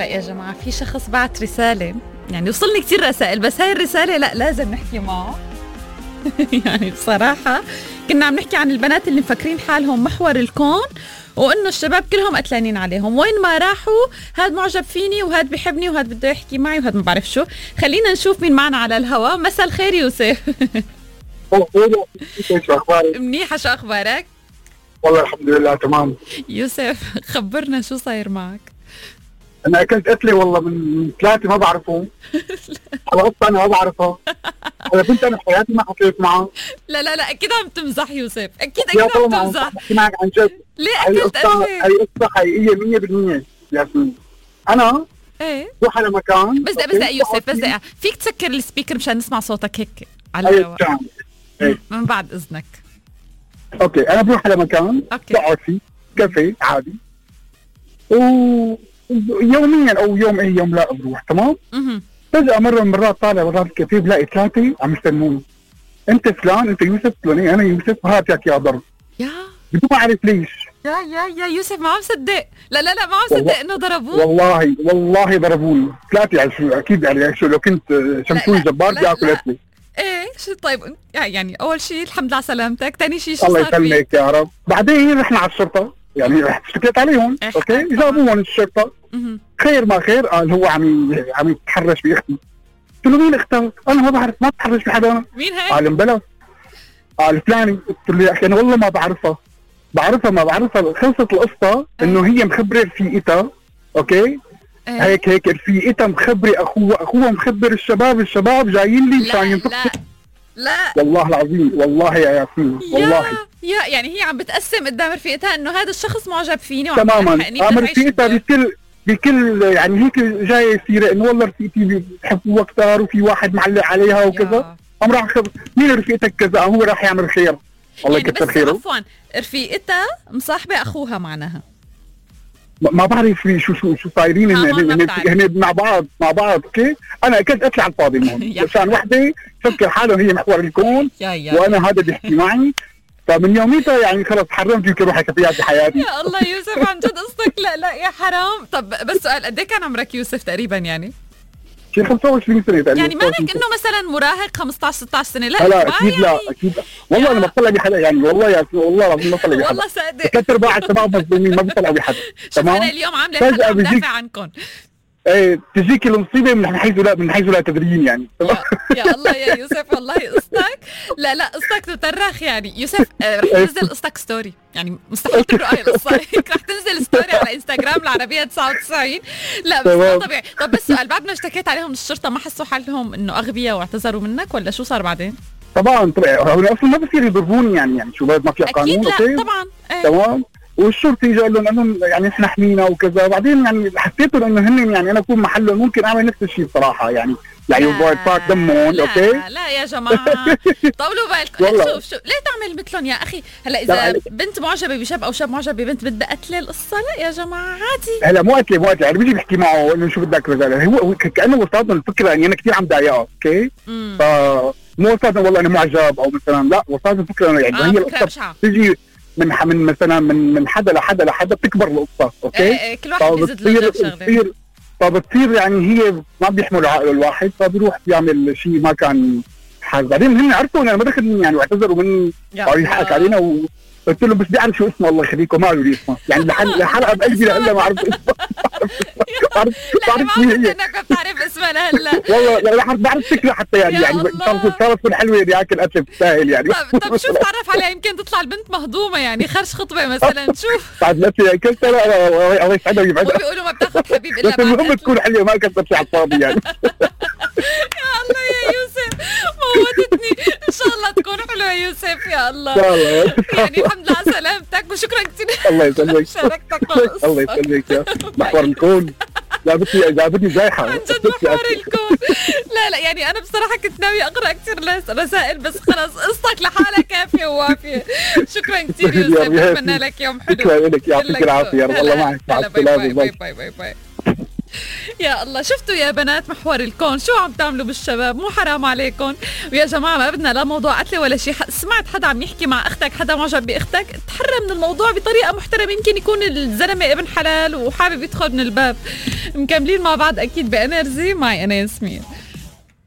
يا جماعة في شخص بعت رسالة، يعني وصلني كتير رسائل، بس هاي الرسالة لا لازم نحكي معه. يعني بصراحة كنا عم نحكي عن البنات اللي مفكرين حالهم محور الكون، وإنه الشباب كلهم قتلانين عليهم، وين ما راحوا هاد معجب فيني وهاد بيحبني وهاد بده يحكي معي وهاد ما بعرف شو. خلينا نشوف مين معنا على الهواء. مساء الخير يوسف. شو اخبارك؟ منيحة، شو أخبارك؟ والله الحمد لله تمام. يوسف خبرنا شو صاير معك. انا اكلت قتله والله من ثلاثه ما بعرفهم. على قصه انا ما بعرفها. انا بنت انا بحياتي ما حكيت معها. لا لا لا اكيد عم تمزح يوسف، اكيد عم تمزح. بحكي معك عن جد. ليه اكلت قتله؟ هي قصه حقيقيه 100% ياسمين. انا ايه بروح على مكان بس دقيقة يوسف، بس دقيقة فيك تسكر السبيكر مشان نسمع صوتك هيك على اي الهواء ايه. من بعد اذنك. اوكي انا بروح على مكان بقعد فيه كافيه عادي، ويوميا او يوم اي يوم لا بروح تمام. فجأة مرة من المرات طالع برات الكافيه بلاقي ثلاثة عم يستلموني. انت فلان، انت يوسف، فلاني انا يوسف، هاتك يا ضرب. يا بدون ما اعرف ليش. يا يوسف ما عم صدق. لا لا لا ما عم صدق انه ضربوه. والله ضربوني ثلاثة. يعني شو اكيد يعني شو لو كنت شمسوني جبار بياكل قتلي. ايه شو طيب يعني اول شيء الحمد لله على سلامتك، ثاني شيء شو الله صار فيك؟ الله يسلمك يا رب. بعدين رحنا على الشرطة، يعني اشتكيت عليهم. اوكي جابوهم الشرطة. خير ما خير، قال هو عم يتحرش باختي. قلت له مين اختك؟ انا ما بعرف، ما بتحرش بحدا. مين هي؟ قال مبلا. قال فلاني. قلت له يا اخي انا والله ما بعرفها ما بعرفها. خلصت القصة انه هي مخبرة رفيقتها. اوكي هيك رفيقتها مخبرة اخوها مخبر الشباب جايين لي مشان ينفقوا. لا والله العظيم والله يا ياسمين والله يعني هي عم بتقسم قدام رفيقتها انه هذا الشخص معجب فيني تماما. رفيقتها بكل يعني هيك جاي سيره انه والله رفيقتي بحبوها كثار وفي واحد معلق عليها وكذا. قام راح مين رفيقتك كذا، هو راح يعمل خير. الله يعني يكثر خيره. عفوا رفيقتها مصاحبه اخوها معناها ما بعرف شو صايرين هن مع بعض. اوكي انا اكلت قتل على الفاضي مشان وحده تفكر حالها هي محور الكون وانا هذا بيحكي معي. فمن يوميتها يعني خلص حرمت يمكن روح كافيات بحياتي. يا الله يوسف عن جد قصتك. لا يا حرام. طب بس سؤال، قد ايه كان عمرك يوسف تقريبا؟ يعني شي 25 سنه تقريبا. يعني مالك انه مثلا مراهق 15 16 سنه؟ لا اكيد يعني. لا اكيد والله انا ما بطلع بحدا يعني والله يا والله العظيم ما بطلع بحدا. والله صادق كثر بعض الشباب مظلومين ما بيطلعوا بحدا. تمام انا اليوم عامله حلقه بدافع عنكم. ايه تجيك المصيبه من حيث لا تدرين يعني. يا الله يا يوسف والله قصتك. لا قصتك تترخ يعني يوسف. رح تنزل قصتك ستوري، يعني مستحيل تقرأ هاي القصه. رح تنزل ستوري على انستغرام العربيه 99. لا بس مو طبيعي. طب بس سؤال، بعد ما اشتكيت عليهم الشرطه ما حسوا حالهم انه اغبياء واعتذروا منك ولا شو صار بعدين؟ طبعا هو اصلا ما بصير يضربوني يعني شو ما في قانون. اوكي طبعا تمام. والشرطي جاء لهم يعني احنا حمينا وكذا. بعدين يعني حسيت انه هن يعني انا اكون محلهم ممكن اعمل نفس الشيء بصراحه يعني بارك دمهم. اوكي لا يا جماعه طولوا بالكم. شوف ليه تعمل مثلهم يا اخي؟ هلا اذا بنت معجبه بشاب او شاب معجب ببنت بدها قتله القصه؟ لا يا جماعه عادي. هلا مو قتله يعني بيجي بحكي معه انه شو بدك رجال. هو كانه وصلنا الفكره اني انا كثير عم ضايقها. اوكي مو وصلنا والله انا معجب او مثلا، لا وصلنا الفكره يعني هي القصه تيجي من مثلا من حدا لحدا بتكبر القصه. اوكي كل واحد بيزيد له شغله. فبتصير يعني هي ما بيحملوا عقله الواحد، فبيروح بيعمل شيء ما كان حاج. بعدين هن عرفوا انا ما دخلني يعني واعتذروا مني او يحكوا علينا وقلت لهم بس بدي اعرف شو اسمه الله يخليكم. ما قالوا لي اسمه يعني لحلقه بقلبي لهلا ما عرفت اسمه. لا ما عرفت انك بتعرف اسمها لهلا. والله لا بعرف شكله حتى يعني صارت تكون حلوه اللي اكل قتل تستاهل يعني. طب شوف تعرف عليها يمكن تطلع البنت مهضومه يعني خرج خطبه مثلا. شوف بعد نفسي اكلت الله يسعدها ويبعدها. وبيقولوا ما بتاخذ حبيب الا بعد. المهم تكون حلوه ما كسبت على الفاضي يعني. يا الله يا يوسف موتتني. ان شاء الله تكون حلوه يا يوسف. يا الله يعني الحمد لله على سلامتك وشكرا كثير. الله يسلمك. شاركتك القصه. الله يسلمك يا محور الكون. جابتني زايحه عن جد محور الكون. لا يعني انا بصراحه كنت ناوي اقرا كثير رسائل بس خلص قصتك لحالها كافيه ووافيه. شكرا كثير يوسف، اتمنى لك يوم حلو. شكرا لك يعطيك العافيه. الله معك. مع السلامه. باي. يا الله، شفتوا يا بنات محور الكون شو عم تعملوا بالشباب؟ مو حرام عليكم؟ ويا جماعة ما بدنا لا موضوع قتل ولا شيء. سمعت حدا عم يحكي مع أختك، حدا معجب بأختك، تحرى من الموضوع بطريقة محترمة. يمكن يكون الزلمة ابن حلال وحابب يدخل من الباب. مكملين مع بعض أكيد بإنرجي. معي أنا ياسمين.